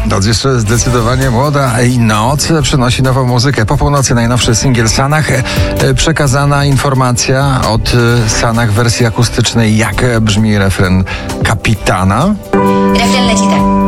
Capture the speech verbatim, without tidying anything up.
Noc jeszcze zdecydowanie młoda i noc przynosi nową muzykę. Po północy najnowszy singiel Sanach. Przekazana informacja od Sanach w wersji akustycznej, jak brzmi refren Kapitana. Refren leci tak.